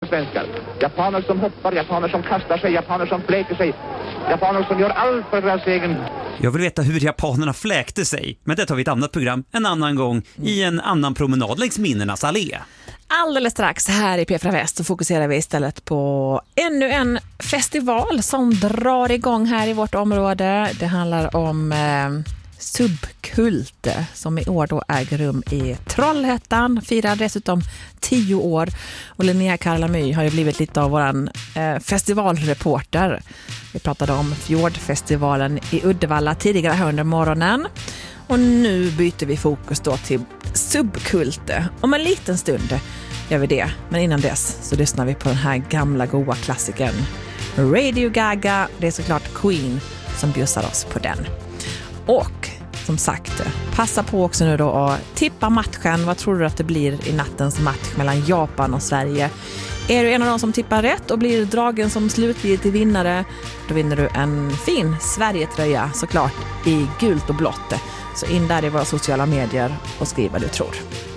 svenskar. Japaner som hoppar, japaner som kastar sig, japaner som fläker sig, japaner som gör allt för deras egen. Jag vill veta hur japanerna fläkte sig, men det tar vi ett annat program en annan gång i en annan promenad längs minnenas allé. Alldeles strax här i P4 Väst så fokuserar vi istället på ännu en festival som drar igång här i vårt område. Det handlar om Subkult som i år då äger rum i Trollhättan, firar dessutom 10 år, och Linnea Karlamyr har ju blivit lite av våran festivalreporter. Vi pratade om Fjordfestivalen i Uddevalla tidigare här under morgonen, och nu byter vi fokus då till Subkult. Om en liten stund gör vi det, men innan dess så lyssnar vi på den här gamla goa klassikern Radio Gaga. Det är såklart Queen som bjussar oss på den. Och som sagt, passa på också nu då att tippa matchen. Vad tror du att det blir i nattens match mellan Japan och Sverige? Är du en av dem som tippar rätt och blir dragen som slutgiltig vinnare, då vinner du en fin Sverige-tröja såklart i gult och blått. Så in där i våra sociala medier och skriv vad du tror.